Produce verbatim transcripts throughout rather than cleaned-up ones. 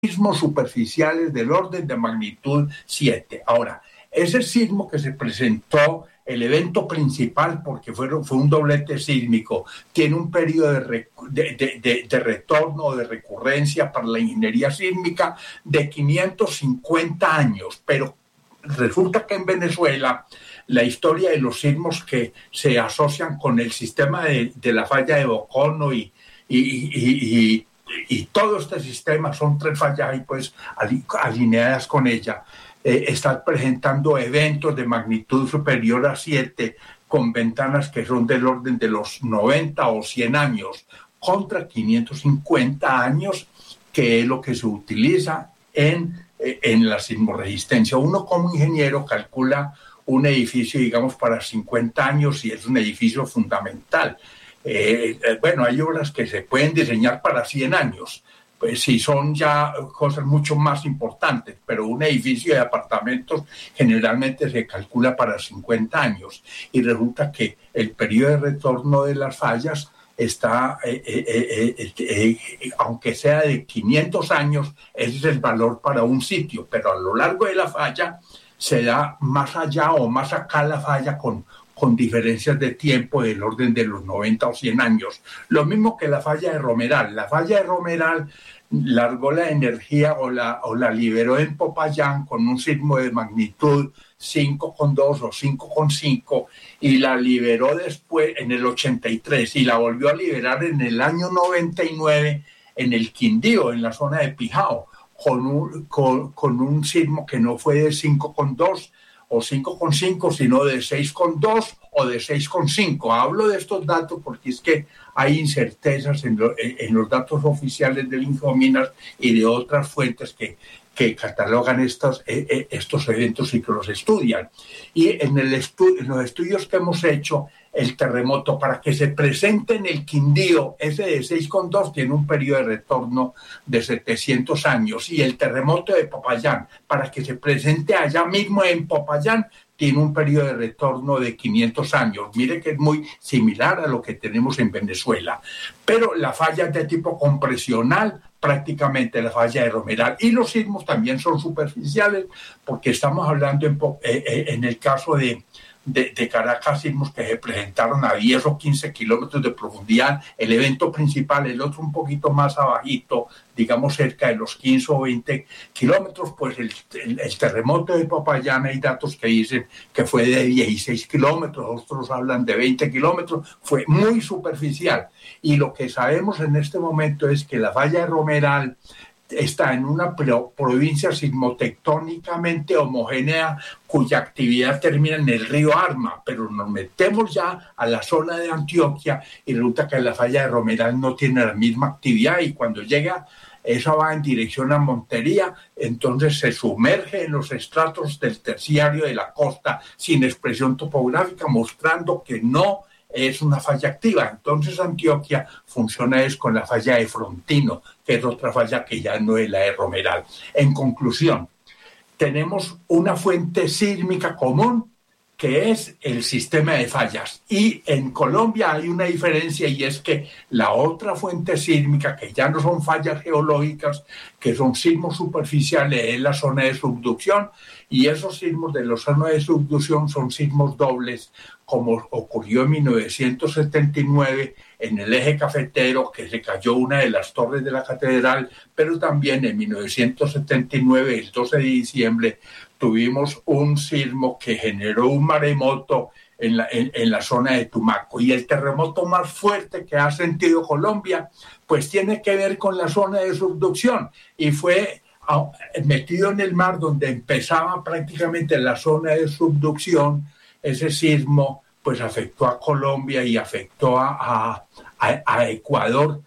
sismos superficiales del orden de magnitud siete. Ahora, ese sismo que se presentó, el evento principal, porque fue, fue un doblete sísmico, tiene un periodo de, de, de, de, de retorno o de recurrencia para la ingeniería sísmica de quinientos cincuenta años, pero resulta que en Venezuela la historia de los sismos que se asocian con el sistema de, de la falla de Bocono y, y, y, y, y todo este sistema, son tres fallas y pues alineadas con ella, eh, están presentando eventos de magnitud superior a siete con ventanas que son del orden de los noventa o cien años contra quinientos cincuenta años, que es lo que se utiliza en, en la sismoresistencia. Uno como ingeniero calcula un edificio, digamos, para cincuenta años y es un edificio fundamental. Eh, bueno, hay obras que se pueden diseñar para cien años, pues sí, son ya cosas mucho más importantes, pero un edificio de apartamentos generalmente se calcula para cincuenta años y resulta que el periodo de retorno de las fallas está, eh, eh, eh, eh, eh, aunque sea de quinientos años, ese es el valor para un sitio, pero a lo largo de la falla se da más allá o más acá la falla con, con diferencias de tiempo del orden de los noventa o cien años. Lo mismo que la falla de Romeral. La falla de Romeral largó la energía o la, o la liberó en Popayán con un sismo de magnitud cinco coma dos o cinco coma cinco y la liberó después en el ochenta y tres y la volvió a liberar en el año noventa y nueve en el Quindío, en la zona de Pijao, con un, con, con un sismo que no fue de cinco coma dos o cinco coma cinco, sino de seis coma dos o de seis coma cinco. Hablo de estos datos porque es que hay incertezas en, lo, en los datos oficiales del Infominas y de otras fuentes que, que catalogan estos, eh, estos eventos y que los estudian. Y en, el estu- en los estudios que hemos hecho, el terremoto, para que se presente en el Quindío, ese de seis coma dos tiene un periodo de retorno de setecientos años, y el terremoto de Popayán, para que se presente allá mismo en Popayán, tiene un periodo de retorno de quinientos años. Mire que es muy similar a lo que tenemos en Venezuela. Pero la falla es de tipo compresional, prácticamente la falla de Romeral. Y los sismos también son superficiales, porque estamos hablando en, eh, en el caso de, de, de Caracas, sismos que se presentaron a diez o quince kilómetros de profundidad. El evento principal, el otro un poquito más abajito, digamos cerca de los quince o veinte kilómetros, pues el, el, el terremoto de Popayán, hay datos que dicen que fue de dieciséis kilómetros, otros hablan de veinte kilómetros, fue muy superficial. Y lo que sabemos en este momento es que la falla de Romeral está en una provincia sismotectónicamente homogénea cuya actividad termina en el río Arma, pero nos metemos ya a la zona de Antioquia y resulta que la falla de Romeral no tiene la misma actividad, y cuando llega, esa va en dirección a Montería, entonces se sumerge en los estratos del terciario de la costa sin expresión topográfica, mostrando que no es una falla activa. Entonces Antioquia funciona es con la falla de Frontino, que es otra falla que ya no es la de Romeral. En conclusión, tenemos una fuente sísmica común que es el sistema de fallas. Y en Colombia hay una diferencia, y es que la otra fuente sísmica, que ya no son fallas geológicas, que son sismos superficiales, es la zona de subducción, y esos sismos de la zona de subducción son sismos dobles, como ocurrió en mil novecientos setenta y nueve en el eje cafetero, que se cayó una de las torres de la catedral, pero también en mil novecientos setenta y nueve, el doce de diciembre, tuvimos un sismo que generó un maremoto en la, en, en la zona de Tumaco. Y el terremoto más fuerte que ha sentido Colombia, pues tiene que ver con la zona de subducción, y fue a, metido en el mar donde empezaba prácticamente la zona de subducción. Ese sismo pues afectó a Colombia y afectó a, a, a Ecuador.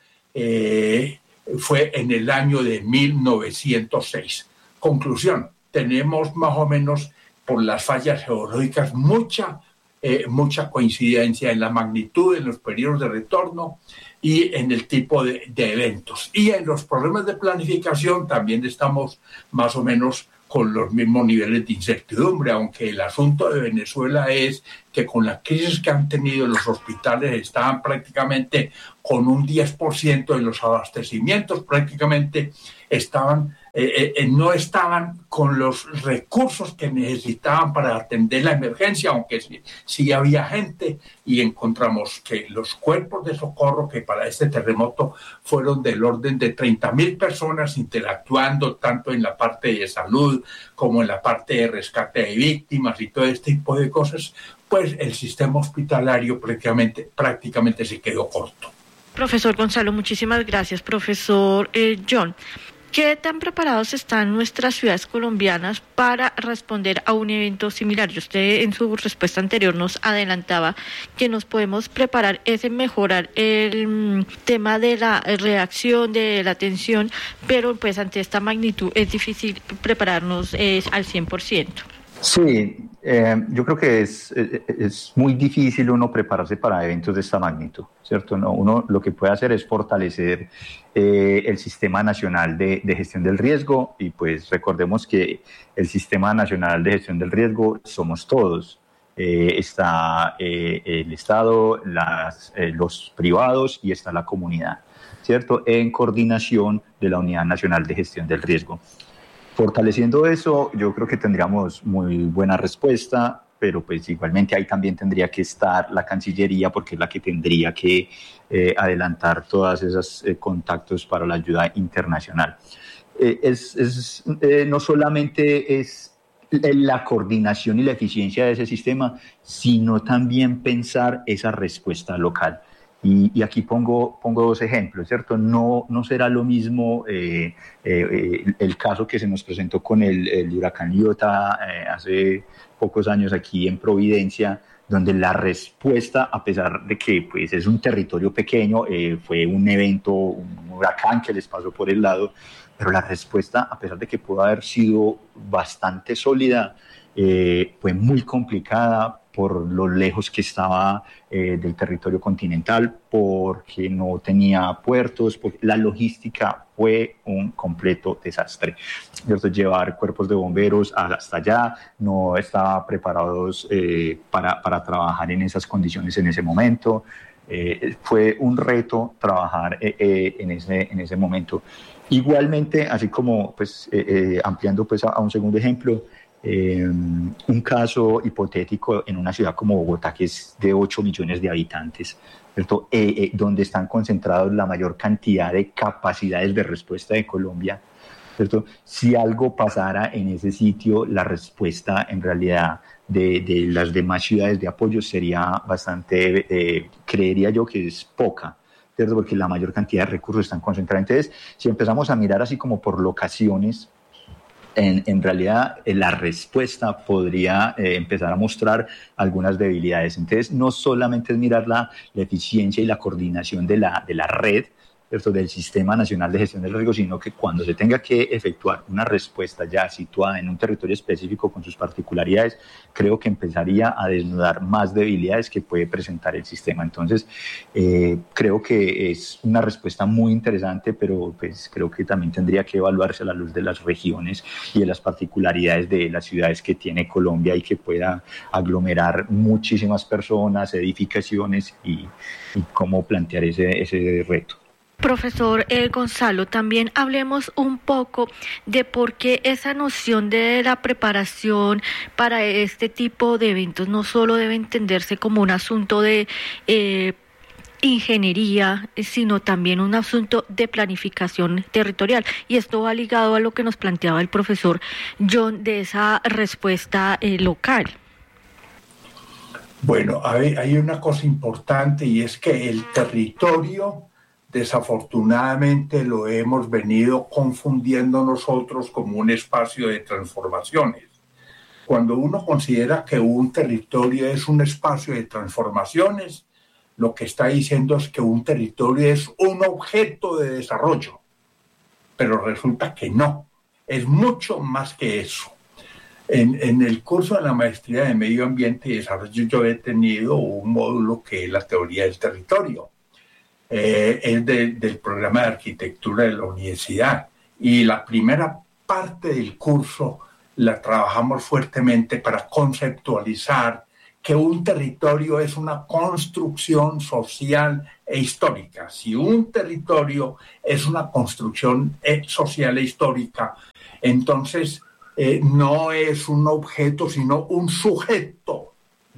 Eh, fue en el año de mil novecientos seis. Conclusión, tenemos más o menos por las fallas geológicas mucha, eh, mucha coincidencia en la magnitud, en los periodos de retorno y en el tipo de, de eventos. Y en los problemas de planificación también estamos más o menos con los mismos niveles de incertidumbre, aunque el asunto de Venezuela es que con la crisis que han tenido los hospitales estaban prácticamente con un diez por ciento de los abastecimientos, prácticamente estaban eh, eh, no estaban con los recursos que necesitaban para atender la emergencia, aunque sí, sí había gente, y encontramos que los cuerpos de socorro que para este terremoto fueron del orden de treinta mil personas interactuando tanto en la parte de salud como en la parte de rescate de víctimas y todo este tipo de cosas, pues el sistema hospitalario prácticamente, prácticamente se quedó corto. Profesor Gonzalo, muchísimas gracias. Profesor eh, John, ¿qué tan preparados están nuestras ciudades colombianas para responder a un evento similar? Y usted en su respuesta anterior nos adelantaba que nos podemos preparar es en mejorar el mm, tema de la reacción, de la atención, pero pues ante esta magnitud es difícil prepararnos eh, al cien por ciento. Sí, eh, yo creo que es, es muy difícil uno prepararse para eventos de esta magnitud, ¿cierto? No, uno lo que puede hacer es fortalecer eh, el Sistema Nacional de, de Gestión del Riesgo, y pues recordemos que el Sistema Nacional de Gestión del Riesgo somos todos. Eh, está eh, el Estado, las, eh, los privados y está la comunidad, ¿cierto? En coordinación de la Unidad Nacional de Gestión del Riesgo. Fortaleciendo eso, yo creo que tendríamos muy buena respuesta, pero pues igualmente ahí también tendría que estar la Cancillería, porque es la que tendría que eh, adelantar todos esos eh, contactos para la ayuda internacional. Eh, es, es, eh, no solamente es la coordinación y la eficiencia de ese sistema, sino también pensar esa respuesta local. Y, y aquí pongo, pongo dos ejemplos, ¿cierto? No, no será lo mismo eh, eh, el caso que se nos presentó con el, el huracán Iota eh, hace pocos años aquí en Providencia, donde la respuesta, a pesar de que pues, es un territorio pequeño, eh, fue un evento, un huracán que les pasó por el lado, pero la respuesta, a pesar de que pudo haber sido bastante sólida, eh, fue muy complicada por lo lejos que estaba eh, del territorio continental, porque no tenía puertos, porque la logística fue un completo desastre. ¿Cierto? Llevar cuerpos de bomberos hasta allá, no estaban preparados eh, para, para trabajar en esas condiciones en ese momento. Eh, fue un reto trabajar eh, eh, en, ese, en ese momento. Igualmente, así como pues, eh, eh, ampliando pues, a, a un segundo ejemplo, Eh, un caso hipotético en una ciudad como Bogotá, que es de ocho millones de habitantes, ¿cierto? Eh, eh, donde están concentrados la mayor cantidad de capacidades de respuesta de Colombia, ¿cierto? Si algo pasara en ese sitio, la respuesta en realidad de, de las demás ciudades de apoyo sería bastante, eh, creería yo que es poca, ¿cierto? Porque la mayor cantidad de recursos están concentrados. Entonces, si empezamos a mirar así como por locaciones, En, en realidad eh, la respuesta podría eh, empezar a mostrar algunas debilidades. Entonces, no solamente es mirar la, la eficiencia y la coordinación de la, de la red, ¿cierto? Del Sistema Nacional de Gestión del Riesgo, sino que cuando se tenga que efectuar una respuesta ya situada en un territorio específico con sus particularidades, creo que empezaría a desnudar más debilidades que puede presentar el sistema. Entonces, eh, creo que es una respuesta muy interesante, pero pues creo que también tendría que evaluarse a la luz de las regiones y de las particularidades de las ciudades que tiene Colombia y que pueda aglomerar muchísimas personas, edificaciones y, y cómo plantear ese, ese reto. Profesor eh, Gonzalo, también hablemos un poco de por qué esa noción de la preparación para este tipo de eventos no solo debe entenderse como un asunto de eh, ingeniería, sino también un asunto de planificación territorial. Y esto va ligado a lo que nos planteaba el profesor John de esa respuesta eh, local. Bueno, hay, hay una cosa importante, y es que el territorio desafortunadamente lo hemos venido confundiendo nosotros como un espacio de transformaciones. Cuando uno considera que un territorio es un espacio de transformaciones, lo que está diciendo es que un territorio es un objeto de desarrollo, pero resulta que no, es mucho más que eso. En, en el curso de la maestría de Medio Ambiente y Desarrollo yo he tenido un módulo que es la teoría del territorio. Eh, es de, del programa de arquitectura de la universidad, y la primera parte del curso la trabajamos fuertemente para conceptualizar que un territorio es una construcción social e histórica. Si un territorio es una construcción social e histórica, entonces eh, no es un objeto, sino un sujeto,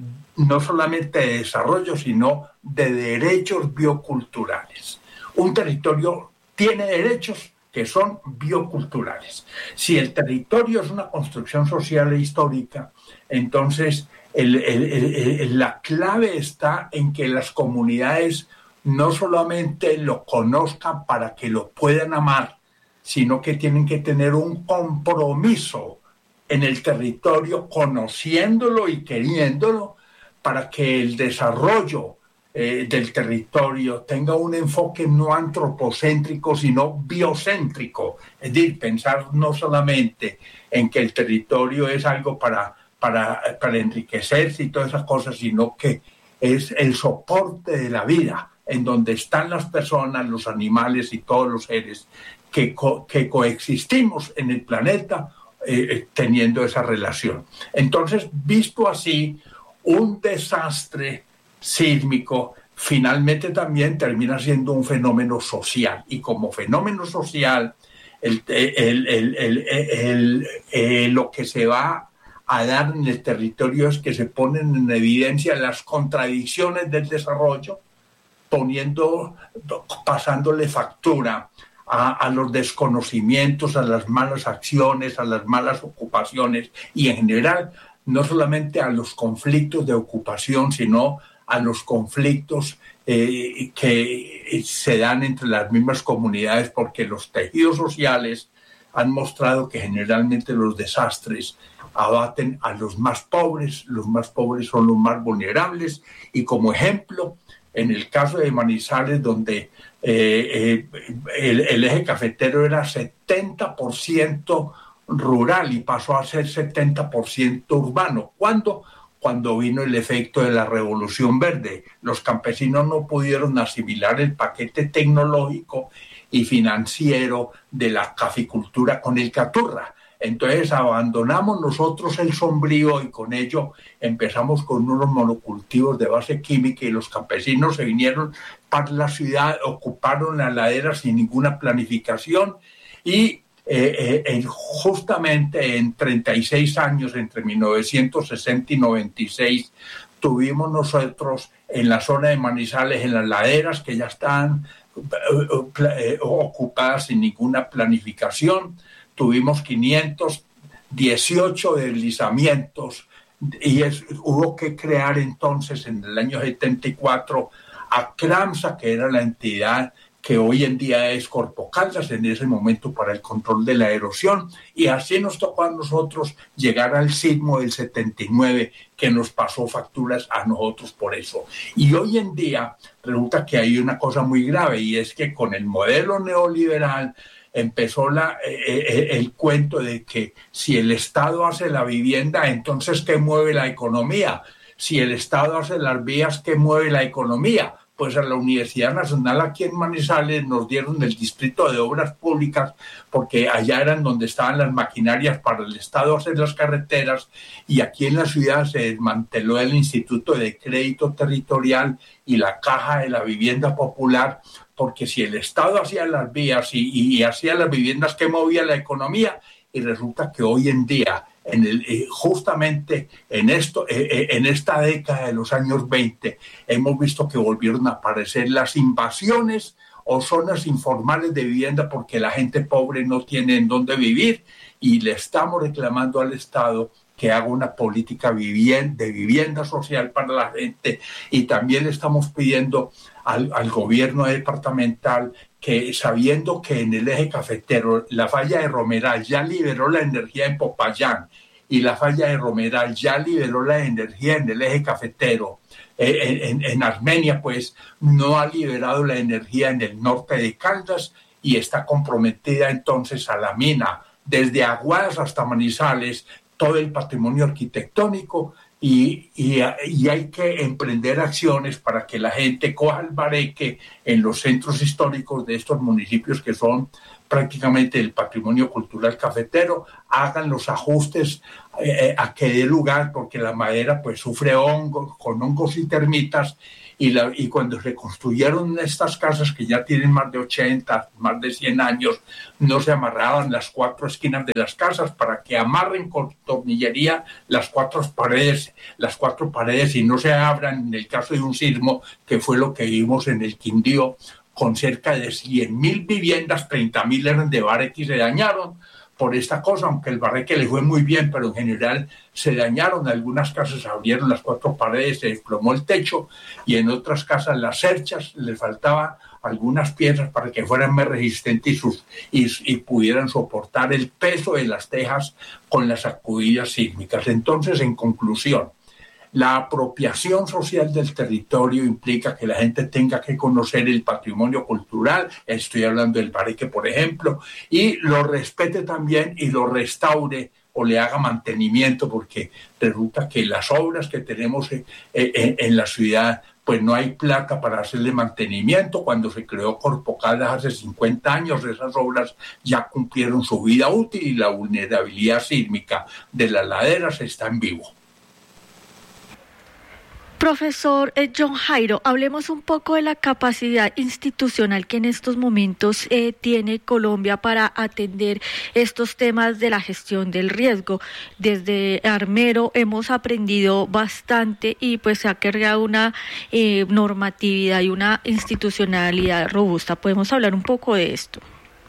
no solamente de desarrollo, sino de derechos bioculturales. Un territorio tiene derechos que son bioculturales. Si el territorio es una construcción social e histórica, entonces el, el, el, la clave está en que las comunidades no solamente lo conozcan para que lo puedan amar, sino que tienen que tener un compromiso en el territorio, conociéndolo y queriéndolo, para que el desarrollo eh, del territorio tenga un enfoque no antropocéntrico, sino biocéntrico. Es decir, pensar no solamente en que el territorio es algo para, para, para enriquecerse y todas esas cosas, sino que es el soporte de la vida, en donde están las personas, los animales y todos los seres que, co- que coexistimos en el planeta eh, teniendo esa relación. Entonces, visto así, un desastre sísmico finalmente también termina siendo un fenómeno social, y como fenómeno social el, el, el, el, el, el, lo que se va a dar en el territorio es que se ponen en evidencia las contradicciones del desarrollo, poniendo, pasándole factura a, a los desconocimientos, a las malas acciones, a las malas ocupaciones y en general no solamente a los conflictos de ocupación, sino a los conflictos eh, que se dan entre las mismas comunidades, porque los tejidos sociales han mostrado que generalmente los desastres abaten a los más pobres, los más pobres son los más vulnerables, y como ejemplo, en el caso de Manizales, donde eh, eh, el, el eje cafetero era setenta por ciento rural y pasó a ser setenta por ciento urbano. ¿Cuándo? Cuando vino el efecto de la Revolución Verde. Los campesinos no pudieron asimilar el paquete tecnológico y financiero de la caficultura con el caturra. Entonces abandonamos nosotros el sombrío y con ello empezamos con unos monocultivos de base química, y los campesinos se vinieron para la ciudad, ocuparon la ladera sin ninguna planificación, y eh, eh, justamente en treinta y seis años, entre mil novecientos sesenta y noventa y seis, tuvimos nosotros en la zona de Manizales, en las laderas que ya están eh, eh, ocupadas sin ninguna planificación, tuvimos quinientos dieciocho deslizamientos, y es, hubo que crear entonces en el año setenta y cuatro a CRAMSA, que era la entidad que hoy en día es Corpo Caldas, en ese momento para el control de la erosión, y así nos tocó a nosotros llegar al sismo del setenta y nueve, que nos pasó facturas a nosotros por eso. Y hoy en día resulta que hay una cosa muy grave, y es que con el modelo neoliberal empezó la, eh, el cuento de que si el Estado hace la vivienda, entonces ¿qué mueve la economía? Si el Estado hace las vías, ¿qué mueve la economía? Pues a la Universidad Nacional aquí en Manizales nos dieron el distrito de obras públicas, porque allá eran donde estaban las maquinarias para el Estado hacer las carreteras, y aquí en la ciudad se desmanteló el Instituto de Crédito Territorial y la Caja de la Vivienda Popular, porque si el Estado hacía las vías y, y, y hacía las viviendas, ¿qué movía la economía? Y resulta que hoy en día, en el, eh, justamente en, esto, eh, en esta década de los años veinte, hemos visto que volvieron a aparecer las invasiones o zonas informales de vivienda, porque la gente pobre no tiene en dónde vivir, y le estamos reclamando al Estado que haga una política vivienda, de vivienda social para la gente, y también le estamos pidiendo al, al gobierno departamental que, sabiendo que en el eje cafetero la falla de Romeral ya liberó la energía en Popayán, y la falla de Romeral ya liberó la energía en el eje cafetero, eh, en, en Armenia pues no ha liberado la energía en el norte de Caldas, y está comprometida entonces a la mina, desde Aguadas hasta Manizales, todo el patrimonio arquitectónico, y, y, y hay que emprender acciones para que la gente coja el bareque en los centros históricos de estos municipios, que son prácticamente el patrimonio cultural cafetero, hagan los ajustes eh, a que dé lugar, porque la madera pues sufre hongos, con hongos y termitas, y, la, y cuando se construyeron estas casas que ya tienen más de ochenta, más de cien años, no se amarraban las cuatro esquinas de las casas para que amarren con tornillería las cuatro paredes, las cuatro paredes y no se abran en el caso de un sismo, que fue lo que vimos en el Quindío, con cerca de cien mil viviendas, treinta mil eran de Barreque y se dañaron por esta cosa, aunque el Barreque le fue muy bien, pero en general se dañaron. Algunas casas abrieron las cuatro paredes, se desplomó el techo, y en otras casas las cerchas, les faltaban algunas piezas para que fueran más resistentes y, sus, y, y pudieran soportar el peso de las tejas con las sacudidas sísmicas. Entonces, en conclusión, la apropiación social del territorio implica que la gente tenga que conocer el patrimonio cultural, estoy hablando del Barreque, por ejemplo, y lo respete también y lo restaure o le haga mantenimiento, porque resulta que las obras que tenemos en, en, en la ciudad, pues no hay plata para hacerle mantenimiento. Cuando se creó Corpocadas hace cincuenta años, esas obras ya cumplieron su vida útil y la vulnerabilidad sísmica de las laderas está en vivo. Profesor eh, John Jairo, hablemos un poco de la capacidad institucional que en estos momentos eh, tiene Colombia para atender estos temas de la gestión del riesgo. Desde Armero hemos aprendido bastante y pues se ha creado una eh, normatividad y una institucionalidad robusta. ¿Podemos hablar un poco de esto?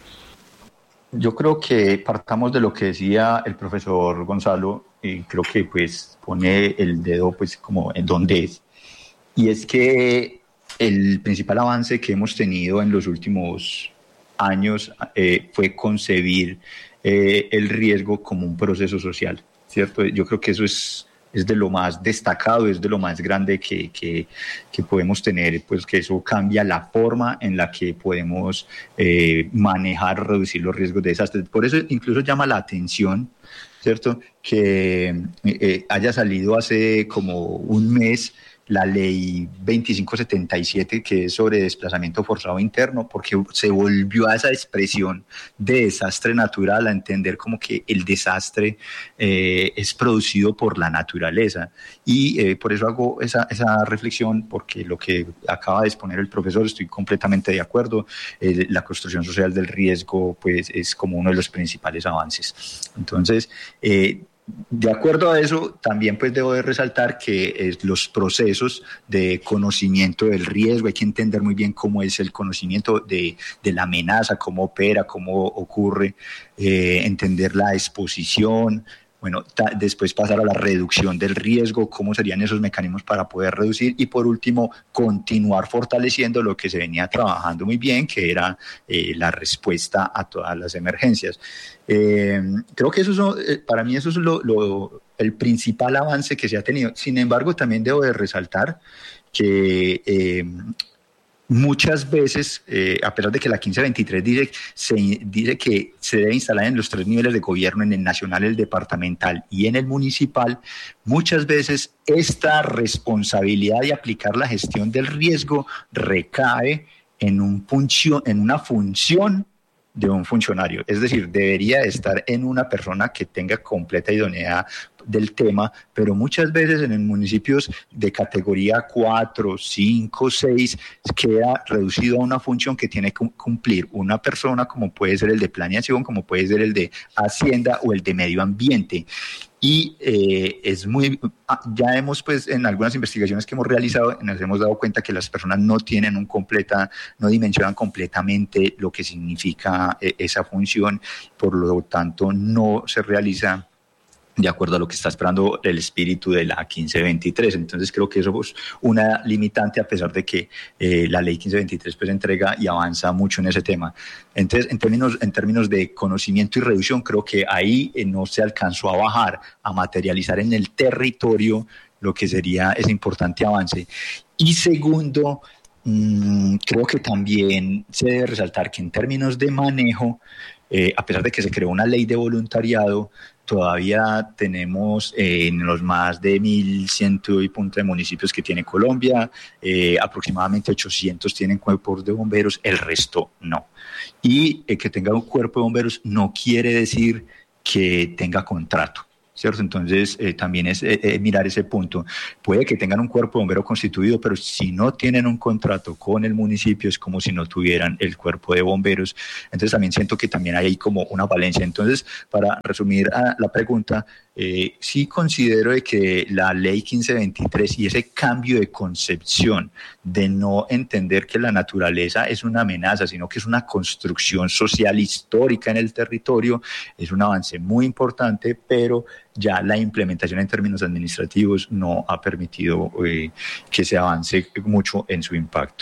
Yo creo que partamos de lo que decía el profesor Gonzalo, y creo que pues pone el dedo pues como en donde es, y es que el principal avance que hemos tenido en los últimos años eh, fue concebir eh, el riesgo como un proceso social, ¿cierto? Yo creo que eso es es de lo más destacado, es de lo más grande que, que, que podemos tener, pues que eso cambia la forma en la que podemos eh, manejar, reducir los riesgos de desastres. Por eso incluso llama la atención, ¿cierto?, que eh, haya salido hace como un mes la ley veinticinco setenta y siete, que es sobre desplazamiento forzado interno, porque se volvió a esa expresión de desastre natural, a entender como que el desastre eh, es producido por la naturaleza. Y eh, por eso hago esa, esa reflexión, porque lo que acaba de exponer el profesor, estoy completamente de acuerdo. Eh, la construcción social del riesgo pues, es como uno de los principales avances. Entonces, eh, de acuerdo a eso, también pues debo de resaltar que eh, los procesos de conocimiento del riesgo, hay que entender muy bien cómo es el conocimiento de, de la amenaza, cómo opera, cómo ocurre, eh, entender la exposición, bueno, ta, después pasar a la reducción del riesgo, cómo serían esos mecanismos para poder reducir, y por último, continuar fortaleciendo lo que se venía trabajando muy bien, que era eh, la respuesta a todas las emergencias. Eh, creo que eso es, eh, para mí eso es lo, lo, el principal avance que se ha tenido. Sin embargo, también debo de resaltar que eh, muchas veces, eh, a pesar de que la quince veintitrés dice, se, dice que se debe instalar en los tres niveles de gobierno, en el nacional, el departamental y en el municipal, muchas veces esta responsabilidad de aplicar la gestión del riesgo recae en, un funcio, en una función de un funcionario, es decir, debería estar en una persona que tenga completa idoneidad del tema, pero muchas veces en municipios de categoría cuatro, cinco, seis queda reducido a una función que tiene que cumplir una persona, como puede ser el de planeación, como puede ser el de hacienda o el de medio ambiente. Y eh, es muy, ya hemos pues en algunas investigaciones que hemos realizado nos hemos dado cuenta que las personas no tienen un completa, no dimensionan completamente lo que significa eh, esa función, por lo tanto no se realiza de acuerdo a lo que está esperando el espíritu de la quince veintitrés. Entonces creo que eso es una limitante, a pesar de que eh, la ley quince veintitrés pues entrega y avanza mucho en ese tema. Entonces, en términos, en términos de conocimiento y reducción, creo que ahí eh, no se alcanzó a bajar, a materializar en el territorio lo que sería ese importante avance. Y segundo, mmm, creo que también se debe resaltar que en términos de manejo, eh, a pesar de que se creó una ley de voluntariado, todavía tenemos eh, en los más de mil ciento y punta de municipios que tiene Colombia, eh, aproximadamente ochocientos tienen cuerpos de bomberos, el resto no. Y eh, que tenga un cuerpo de bomberos no quiere decir que tenga contrato, ¿cierto? Entonces, eh, también es eh, eh, mirar ese punto. Puede que tengan un cuerpo de bombero constituido, pero si no tienen un contrato con el municipio, es como si no tuvieran el cuerpo de bomberos. Entonces, también siento que también hay como una valencia. Entonces, para resumir a la pregunta, eh, sí considero de que la ley quince veintitrés y ese cambio de concepción de no entender que la naturaleza es una amenaza, sino que es una construcción social histórica en el territorio, es un avance muy importante, pero ya la implementación en términos administrativos no ha permitido eh, que se avance mucho en su impacto.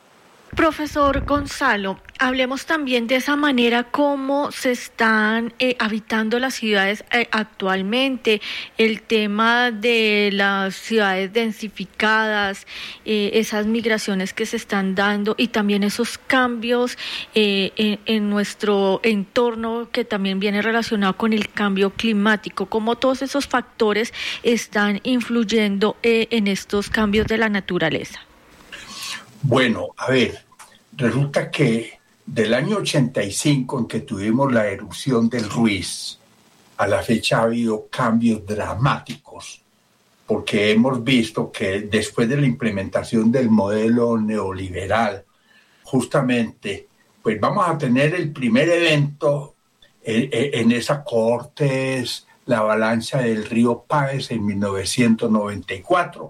Profesor Gonzalo, hablemos también de esa manera cómo se están eh, habitando las ciudades eh, actualmente, el tema de las ciudades densificadas, eh, esas migraciones que se están dando y también esos cambios eh, en, en nuestro entorno que también viene relacionado con el cambio climático, cómo todos esos factores están influyendo eh, en estos cambios de la naturaleza. Bueno, a ver, resulta que del año ochenta y cinco, en que tuvimos la erupción del Ruiz, a la fecha ha habido cambios dramáticos, porque hemos visto que después de la implementación del modelo neoliberal, justamente, pues vamos a tener el primer evento en, en esa cohorte, es la avalancha del río Páez en mil novecientos noventa y cuatro.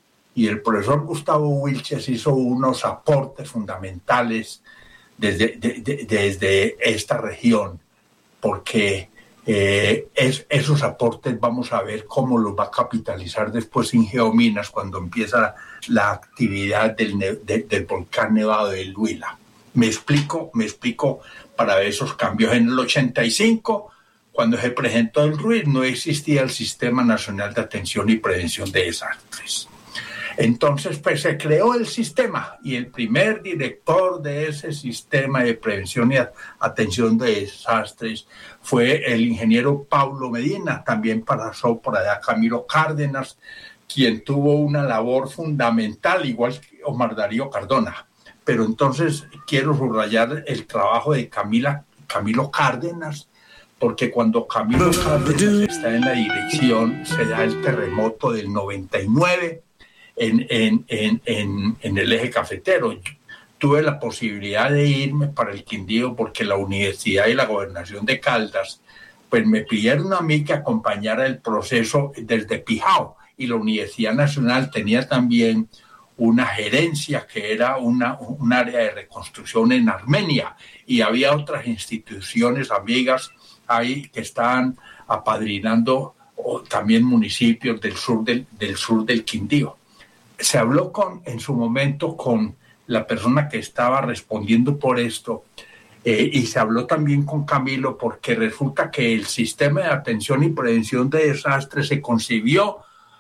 Y el profesor Gustavo Wilches hizo unos aportes fundamentales desde, de, de, desde esta región, porque eh, es, esos aportes vamos a ver cómo los va a capitalizar después en Geominas cuando empieza la actividad del, de, del volcán Nevado del Huila. Me explico, me explico para ver esos cambios. En el ochenta y cinco, cuando se presentó el Ruiz, no existía el Sistema Nacional de Atención y Prevención de Desastres. Entonces, pues se creó el sistema y el primer director de ese sistema de prevención y atención de desastres fue el ingeniero Paulo Medina. También pasó por allá Camilo Cárdenas, quien tuvo una labor fundamental, igual que Omar Darío Cardona. Pero entonces quiero subrayar el trabajo de Camila, Camilo Cárdenas, porque cuando Camilo Cárdenas está en la dirección, se da el terremoto del noventa y nueve, En, en, en, en, en el eje cafetero. Tuve la posibilidad de irme para el Quindío porque la universidad y la gobernación de Caldas pues me pidieron a mí que acompañara el proceso desde Pijao, y la Universidad Nacional tenía también una gerencia que era una, un área de reconstrucción en Armenia, y había otras instituciones amigas ahí que estaban apadrinando, o también municipios del sur del, del sur del Quindío. Se habló con, en su momento con la persona que estaba respondiendo por esto, eh, y se habló también con Camilo, porque resulta que el sistema de atención y prevención de desastres se concibió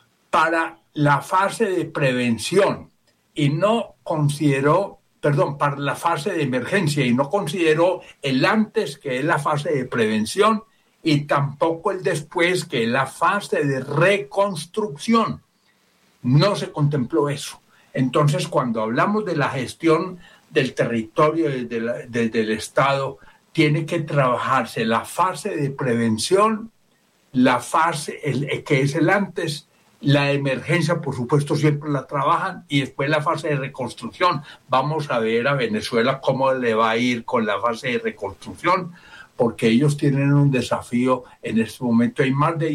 para la fase de prevención y no consideró, perdón, para la fase de emergencia y no consideró el antes, que es la fase de prevención, y tampoco el después, que es la fase de reconstrucción. No se contempló eso. Entonces, cuando hablamos de la gestión del territorio desde, la, desde el Estado, tiene que trabajarse la fase de prevención, la fase el, que es el antes, la emergencia, por supuesto, siempre la trabajan, y después la fase de reconstrucción. Vamos a ver a Venezuela cómo le va a ir con la fase de reconstrucción, porque ellos tienen un desafío. En este momento hay más de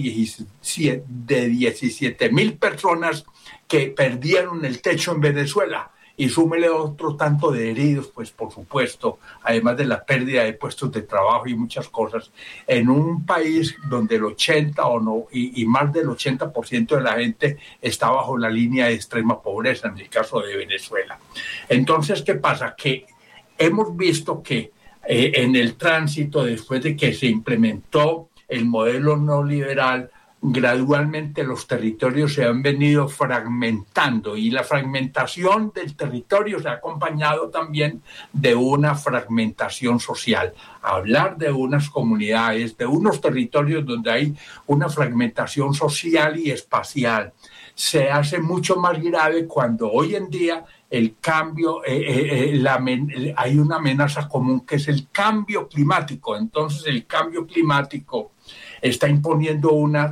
diecisiete mil personas que perdieron el techo en Venezuela, y súmele otro tanto de heridos, pues por supuesto, además de la pérdida de puestos de trabajo y muchas cosas, en un país donde el ochenta o no, y, y más del ochenta por ciento de la gente está bajo la línea de extrema pobreza, en el caso de Venezuela. Entonces, ¿qué pasa? Que hemos visto que eh, en el tránsito, después de que se implementó el modelo neoliberal, gradualmente los territorios se han venido fragmentando y la fragmentación del territorio se ha acompañado también de una fragmentación social. Hablar de unas comunidades, de unos territorios donde hay una fragmentación social y espacial, se hace mucho más grave cuando hoy en día el cambio, eh, eh, la, hay una amenaza común que es el cambio climático. Entonces el cambio climático está imponiendo una,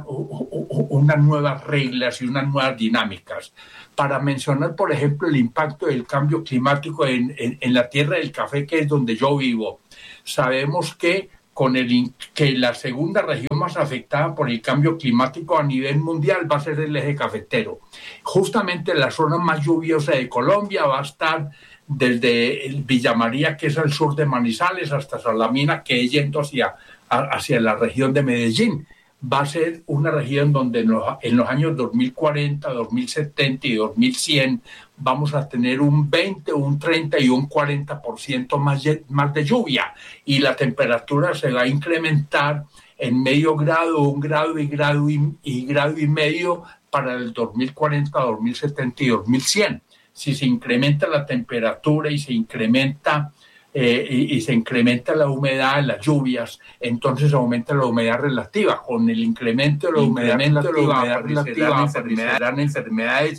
unas nuevas reglas y unas nuevas dinámicas. Para mencionar, por ejemplo, el impacto del cambio climático en, en, en la tierra del café, que es donde yo vivo, sabemos que con el que la segunda región más afectada por el cambio climático a nivel mundial va a ser el eje cafetero. Justamente la zona más lluviosa de Colombia va a estar desde Villa María, que es al sur de Manizales, hasta Salamina, que es yendo hacia, hacia la región de Medellín. Va a ser una región donde en los, en los años dos mil cuarenta, dos mil setenta y dos mil cien vamos a tener un veinte, un treinta y un cuarenta por ciento más de, más de lluvia, y la temperatura se va a incrementar en medio grado, un grado y grado y, y grado y medio para el dos mil cuarenta, dos mil setenta y dos mil cien. Si se incrementa la temperatura y se incrementa Eh, y, y se incrementa la humedad, las lluvias, entonces aumenta la humedad relativa. Con el incremento de la humedad relativa, la humedad relativa aparecerán enfermedades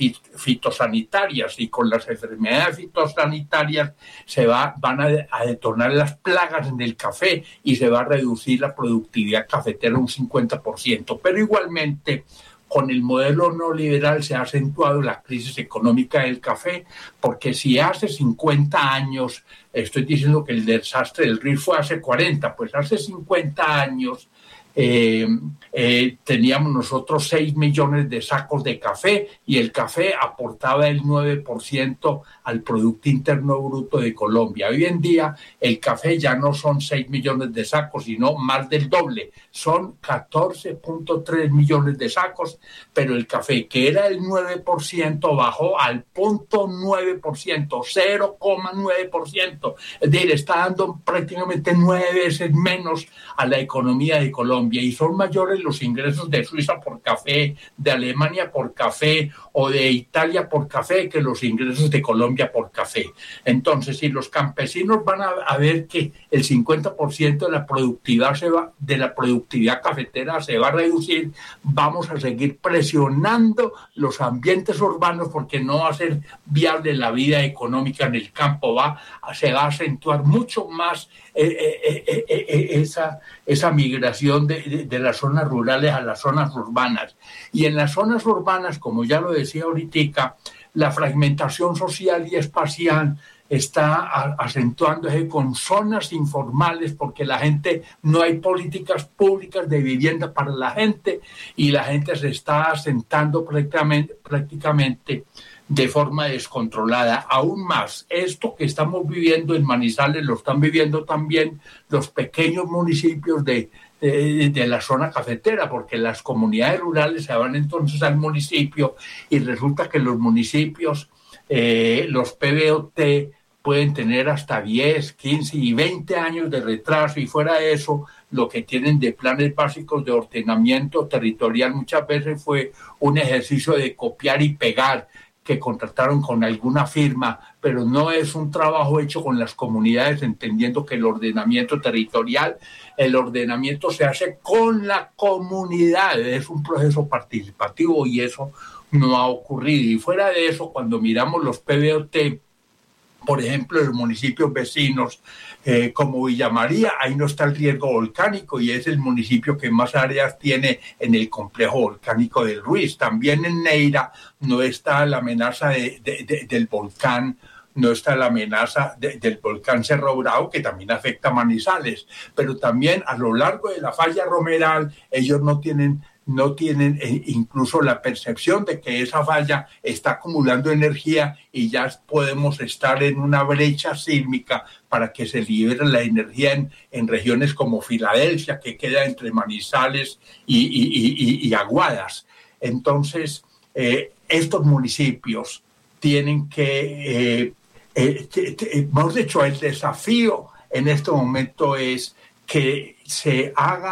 fitosanitarias, y con las enfermedades fitosanitarias se va, van a, a detonar las plagas en el café y se va a reducir la productividad cafetera un cincuenta por ciento. Pero igualmente, con el modelo neoliberal se ha acentuado la crisis económica del café, porque si hace cincuenta años, estoy diciendo que el desastre del R I F fue hace cuarenta, pues hace cincuenta años eh, eh, teníamos nosotros seis millones de sacos de café y el café aportaba el nueve por ciento al Producto Interno Bruto de Colombia. Hoy en día el café ya no son seis millones de sacos, sino más del doble. Son catorce punto tres millones de sacos, pero el café, que era el nueve por ciento, bajó al punto nueve por ciento, cero coma nueve por ciento. Es decir, está dando prácticamente nueve veces menos a la economía de Colombia, y son mayores los ingresos de Suiza por café, de Alemania por café o de Italia por café que los ingresos de Colombia por café. Entonces, si los campesinos van a, a ver que el cincuenta por ciento de la productividad se va, de la productividad cafetera se va a reducir, vamos a seguir presionando los ambientes urbanos porque no va a ser viable la vida económica en el campo. Va, se va a acentuar mucho más eh, eh, eh, eh, esa, esa migración de, de, de las zonas rurales a las zonas urbanas. Y en las zonas urbanas, como ya lo decía ahorita, la fragmentación social y espacial está acentuándose con zonas informales, porque la gente, no hay políticas públicas de vivienda para la gente, y la gente se está asentando prácticamente, prácticamente de forma descontrolada. Aún más, esto que estamos viviendo en Manizales lo están viviendo también los pequeños municipios de, de, de la zona cafetera, porque las comunidades rurales se van entonces al municipio y resulta que los municipios, eh, los P B O T, pueden tener hasta diez, quince y veinte años de retraso, y fuera de eso, lo que tienen de planes básicos de ordenamiento territorial muchas veces fue un ejercicio de copiar y pegar, que contrataron con alguna firma, pero no es un trabajo hecho con las comunidades, entendiendo que el ordenamiento territorial, el ordenamiento se hace con la comunidad, es un proceso participativo y eso no ha ocurrido. Y fuera de eso, cuando miramos los P B O T, por ejemplo, en los municipios vecinos, eh, como Villa María, ahí no está el riesgo volcánico y es el municipio que más áreas tiene en el complejo volcánico del Ruiz. También en Neira no está la amenaza de, de, de, del volcán, no está la amenaza de, del volcán Cerro Bravo, que también afecta a Manizales, pero también a lo largo de la falla Romeral ellos no tienen no tienen eh, incluso la percepción de que esa falla está acumulando energía y ya podemos estar en una brecha sísmica para que se libere la energía en, en regiones como Filadelfia, que queda entre Manizales y, y, y, y Aguadas. Entonces, eh, estos municipios tienen que, eh, eh, te, te, hemos dicho, el desafío en este momento es que se haga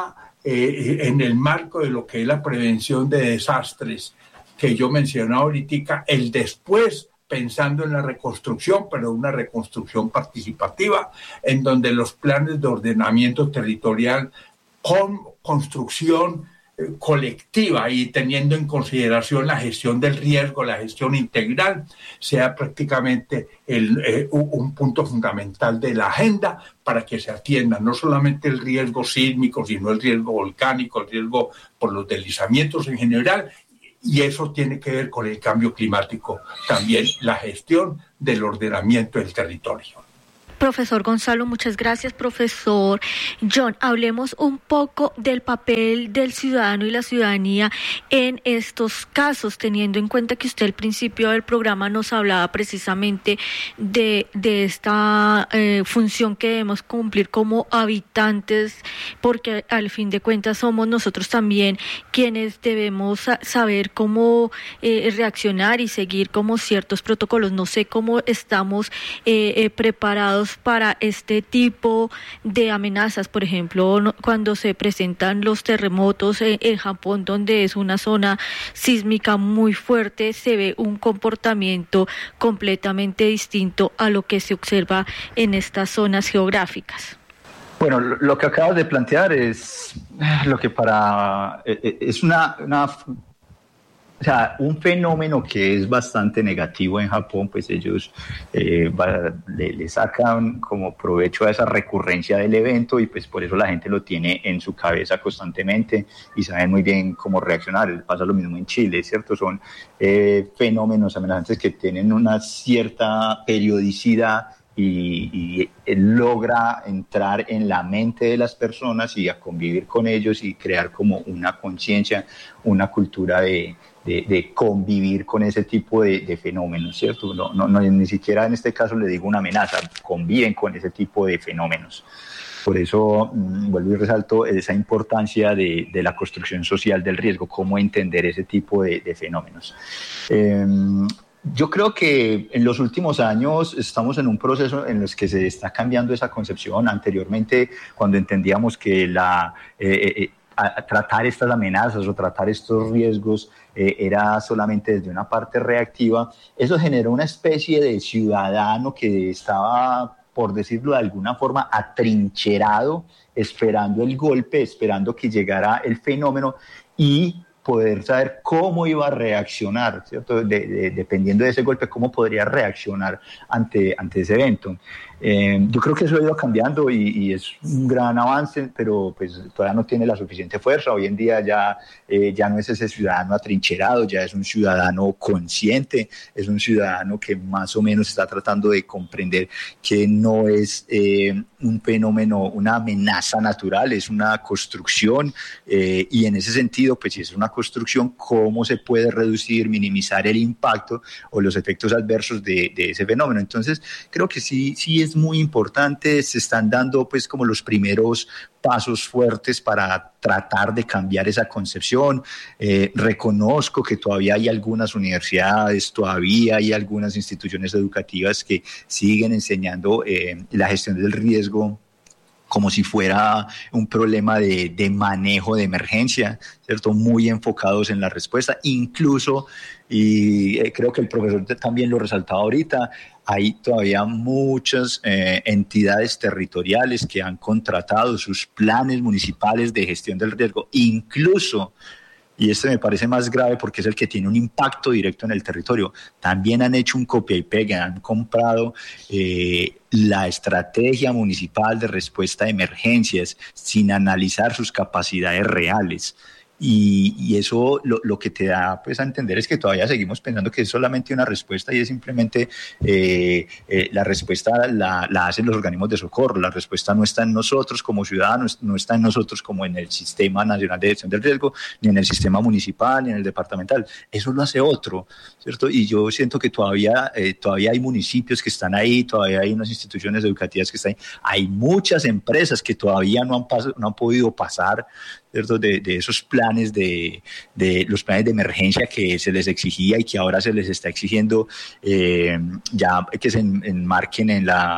eh, en el marco de lo que es la prevención de desastres que yo mencioné ahorita, el después, pensando en la reconstrucción, pero una reconstrucción participativa, en donde los planes de ordenamiento territorial con construcción eh, colectiva y teniendo en consideración la gestión del riesgo, la gestión integral, sea prácticamente el, eh, un punto fundamental de la agenda para que se atienda no solamente el riesgo sísmico, sino el riesgo volcánico, el riesgo por los deslizamientos en general. Y eso tiene que ver con el cambio climático, también la gestión del ordenamiento del territorio. Profesor Gonzalo, muchas gracias. Profesor John, hablemos un poco del papel del ciudadano y la ciudadanía en estos casos, teniendo en cuenta que usted al principio del programa nos hablaba precisamente de, de esta eh, función que debemos cumplir como habitantes, porque al fin de cuentas somos nosotros también quienes debemos saber cómo eh, reaccionar y seguir como ciertos protocolos. No sé cómo estamos eh, eh, preparados para este tipo de amenazas, por ejemplo, cuando se presentan los terremotos en, en Japón, donde es una zona sísmica muy fuerte, se ve un comportamiento completamente distinto a lo que se observa en estas zonas geográficas. Bueno, lo que acabas de plantear es lo que para es una, una o sea, un fenómeno que es bastante negativo en Japón, pues ellos eh, va, le, le sacan como provecho a esa recurrencia del evento y pues por eso la gente lo tiene en su cabeza constantemente y saben muy bien cómo reaccionar. Pasa lo mismo en Chile, ¿cierto? Son eh, fenómenos amenazantes que tienen una cierta periodicidad y, y logra entrar en la mente de las personas y a convivir con ellos y crear como una conciencia, una cultura de De, de convivir con ese tipo de, de fenómenos, ¿cierto? No, no, no, ni siquiera en este caso le digo una amenaza, conviven con ese tipo de fenómenos. Por eso mmm, vuelvo y resalto esa importancia de, de la construcción social del riesgo, cómo entender ese tipo de, de fenómenos. Eh, Yo creo que en los últimos años estamos en un proceso en el que se está cambiando esa concepción. Anteriormente, cuando entendíamos que la... Eh, eh, a tratar estas amenazas o tratar estos riesgos eh, era solamente desde una parte reactiva, eso generó una especie de ciudadano que estaba, por decirlo de alguna forma, atrincherado, esperando el golpe, esperando que llegara el fenómeno y poder saber cómo iba a reaccionar, ¿cierto? De, de, dependiendo de ese golpe, cómo podría reaccionar ante, ante ese evento. Eh, yo creo que eso ha ido cambiando y, y es un gran avance, pero pues todavía no tiene la suficiente fuerza. Hoy en día ya, eh, ya no es ese ciudadano atrincherado, ya es un ciudadano consciente, es un ciudadano que más o menos está tratando de comprender que no es eh, un fenómeno, una amenaza natural, es una construcción eh, y en ese sentido, pues si es una construcción, cómo se puede reducir, minimizar el impacto o los efectos adversos de, de ese fenómeno. Entonces, creo que sí, sí es muy importante, se están dando pues como los primeros pasos fuertes para tratar de cambiar esa concepción. Eh, reconozco que todavía hay algunas universidades, todavía hay algunas instituciones educativas que siguen enseñando eh, la gestión del riesgo como si fuera un problema de, de manejo de emergencia, ¿cierto? Muy enfocados en la respuesta, incluso, y eh, creo que el profesor también lo resaltaba ahorita, hay todavía muchas eh, entidades territoriales que han contratado sus planes municipales de gestión del riesgo, incluso, y este me parece más grave porque es el que tiene un impacto directo en el territorio, también han hecho un copia y pega, han comprado eh, la estrategia municipal de respuesta a emergencias sin analizar sus capacidades reales. Y, y eso lo, lo que te da pues, a entender es que todavía seguimos pensando que es solamente una respuesta y es simplemente eh, eh, la respuesta la, la hacen los organismos de socorro. La respuesta no está en nosotros como ciudadanos, no está en nosotros como en el Sistema Nacional de Gestión del Riesgo, ni en el sistema municipal, ni en el departamental. Eso lo hace otro, ¿cierto? Y yo siento que todavía, eh, todavía hay municipios que están ahí, todavía hay unas instituciones educativas que están ahí. Hay muchas empresas que todavía no han, pas- no han podido pasar, ¿cierto? De, de esos planes de, de los planes de emergencia que se les exigía y que ahora se les está exigiendo eh, ya que se en, enmarquen en la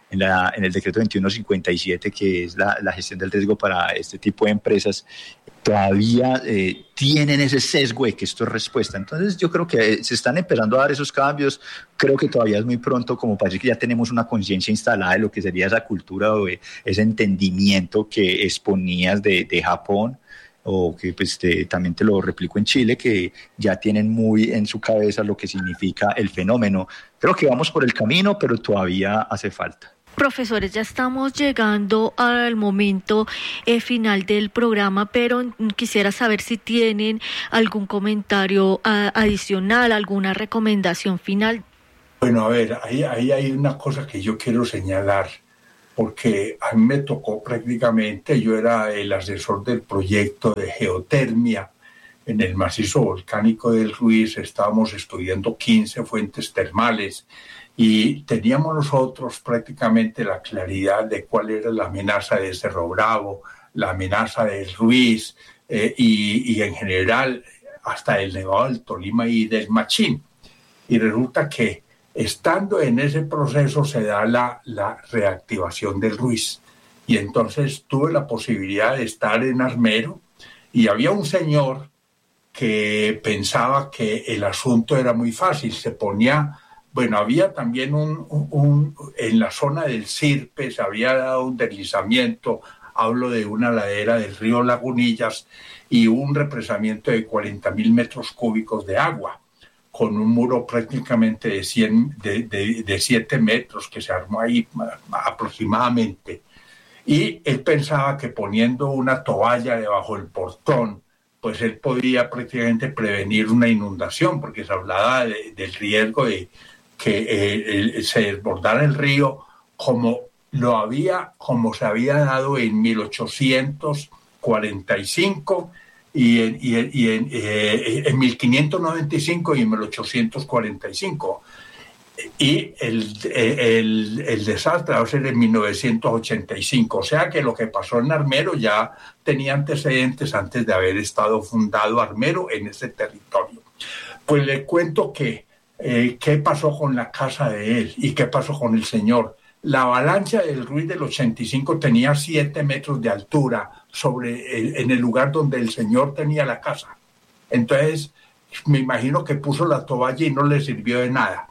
en, la, en el decreto veintiuno cincuenta y siete, que es la, la gestión del riesgo para este tipo de empresas, todavía eh, tienen ese sesgo de que esto es respuesta. Entonces yo creo que se están empezando a dar esos cambios. Creo que todavía es muy pronto, como parece que ya tenemos una conciencia instalada de lo que sería esa cultura o ese entendimiento que exponías de, de Japón, o que pues te, también te lo replico en Chile, que ya tienen muy en su cabeza lo que significa el fenómeno. Creo que vamos por el camino, pero todavía hace falta. Profesores, ya estamos llegando al momento eh, final del programa, pero quisiera saber si tienen algún comentario a, adicional, alguna recomendación final. Bueno, a ver, ahí, ahí hay una cosa que yo quiero señalar, porque a mí me tocó prácticamente, yo era el asesor del proyecto de geotermia en el macizo volcánico del Ruiz. Estábamos estudiando quince fuentes termales y teníamos nosotros prácticamente la claridad de cuál era la amenaza de Cerro Bravo, la amenaza del Ruiz eh, y, y en general hasta el Nevado del Tolima y del Machín. Y resulta que estando en ese proceso se da la, la reactivación del Ruiz. Y entonces tuve la posibilidad de estar en Armero y había un señor que pensaba que el asunto era muy fácil, se ponía... Bueno, había también un, un, un, en la zona del Sirpe se había dado un deslizamiento, hablo de una ladera del río Lagunillas y un represamiento de cuarenta mil metros cúbicos de agua, con un muro prácticamente de, cien, de, de, de siete metros que se armó ahí aproximadamente. Y él pensaba que poniendo una toalla debajo del portón, pues él podría prácticamente prevenir una inundación, porque se hablaba de, del riesgo de que eh, se desbordara el río como lo había, como se había dado en mil ochocientos cuarenta y cinco y en, y en, y en, eh, en mil quinientos noventa y cinco y en mil ochocientos cuarenta y cinco. Y el, el, el desastre va a ser en mil novecientos ochenta y cinco. O sea que lo que pasó en Armero ya tenía antecedentes antes de haber estado fundado Armero en ese territorio. Pues le cuento que Eh, qué pasó con la casa de él y qué pasó con el señor. La avalancha del Ruiz del ochenta y cinco tenía siete metros de altura sobre el, en el lugar donde el señor tenía la casa. Entonces, me imagino que puso la toalla y no le sirvió de nada.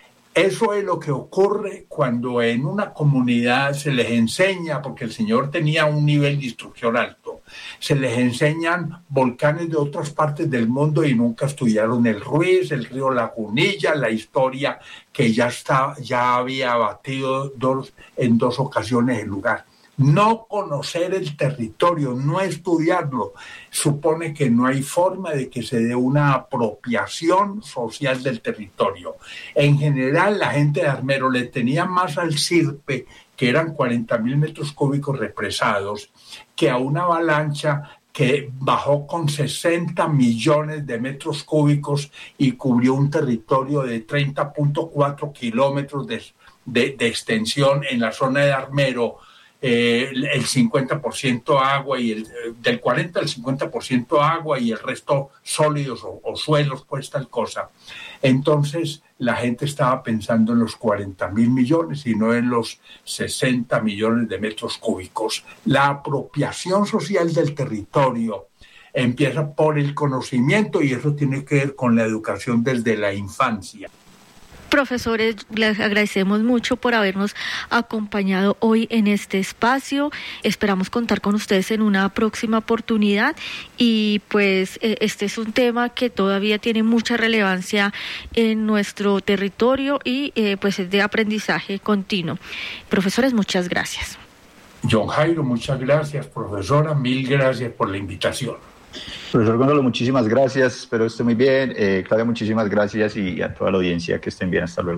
Eso es lo que ocurre cuando en una comunidad se les enseña, porque el señor tenía un nivel de instrucción alto, se les enseñan volcanes de otras partes del mundo y nunca estudiaron el Ruiz, el río Lagunilla, la historia que ya, está, ya había batido dos, en dos ocasiones el lugar. No conocer el territorio, no estudiarlo, supone que no hay forma de que se dé una apropiación social del territorio. En general, la gente de Armero le tenía más al Sirpe, que eran cuarenta mil metros cúbicos represados, que a una avalancha que bajó con sesenta millones de metros cúbicos y cubrió un territorio de treinta punto cuatro kilómetros de, de, de extensión en la zona de Armero. Eh, el cincuenta por ciento agua y el, del cuarenta al cincuenta por ciento agua y el resto sólidos o, o suelos, pues tal cosa. Entonces la gente estaba pensando en los cuarenta mil millones y no en los sesenta millones de metros cúbicos. La apropiación social del territorio empieza por el conocimiento y eso tiene que ver con la educación desde la infancia. Profesores, les agradecemos mucho por habernos acompañado hoy en este espacio. Esperamos contar con ustedes en una próxima oportunidad y pues este es un tema que todavía tiene mucha relevancia en nuestro territorio y eh, pues es de aprendizaje continuo. Profesores, muchas gracias. John Jairo, muchas gracias. Profesora, mil gracias por la invitación. Profesor Gonzalo, muchísimas gracias, espero esté muy bien. Eh, Claudia, muchísimas gracias y a toda la audiencia que estén bien. Hasta luego.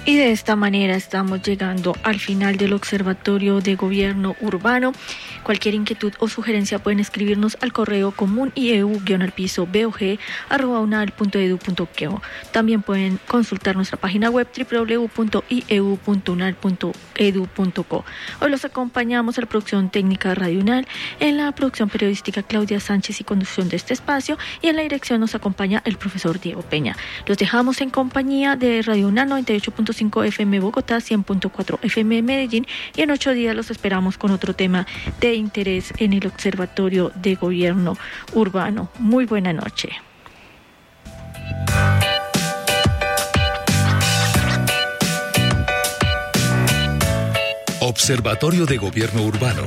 Y de esta manera estamos llegando al final del Observatorio de Gobierno Urbano. Cualquier inquietud o sugerencia pueden escribirnos al correo común i e u guion al piso b o g arroba unal punto edu punto co. También pueden consultar nuestra página web doble u doble u doble u punto i e u punto unal punto edu punto co. Hoy los acompañamos a la producción técnica de Radio Unal, en la producción periodística Claudia Sánchez y conducción de este espacio, y en la dirección nos acompaña el profesor Diego Peña. Los dejamos en compañía de Radio Unal noventa y ocho punto cinco F M Bogotá, cien punto cuatro F M Medellín, y en ocho días los esperamos con otro tema de interés en el Observatorio de Gobierno Urbano. Muy buena noche. Observatorio de Gobierno Urbano.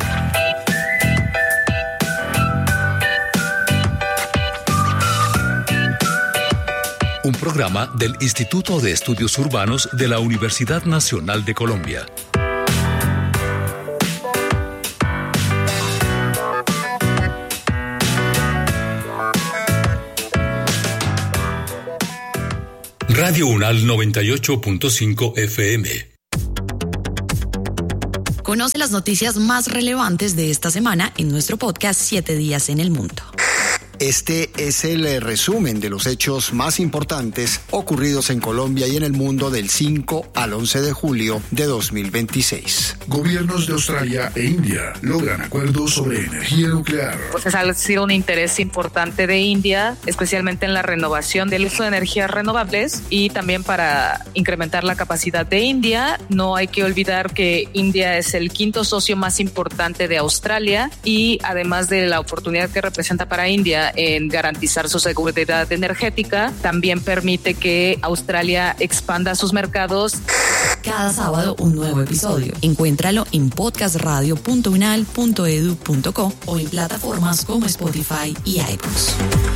Un programa del Instituto de Estudios Urbanos de la Universidad Nacional de Colombia. Radio Unal noventa y ocho punto cinco F M. Conoce las noticias más relevantes de esta semana en nuestro podcast Siete Días en el Mundo. Este es el resumen de los hechos más importantes ocurridos en Colombia y en el mundo del cinco al once de julio de dos mil veintiséis. Gobiernos de Australia e India logran acuerdos sobre energía nuclear. Pues ha sido un interés importante de India, especialmente en la renovación del uso de energías renovables y también para incrementar la capacidad de India. No hay que olvidar que India es el quinto socio más importante de Australia y además de la oportunidad que representa para India en garantizar su seguridad energética, también permite que Australia expanda sus mercados. Cada sábado un nuevo episodio. Encuéntralo en podcast radio punto unal punto edu punto co o en plataformas como Spotify y iTunes.